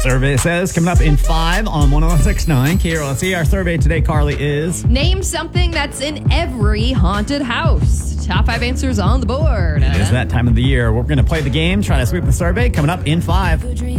Survey says coming up in 5 on 106.9 KRLC. Our survey today, Carly, is Name something that's in every haunted house. Top 5 answers on the board. it is that time of the year. We're going to play the game, try to sweep the survey coming up in 5.